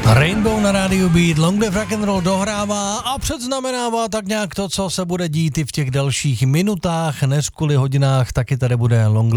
Rainbow na rádiu Beat, Long Live Rock and Roll dohrává a předznamenává tak nějak to, co se bude dít i v těch dalších minutách, než kvůli hodinách, taky tady bude Long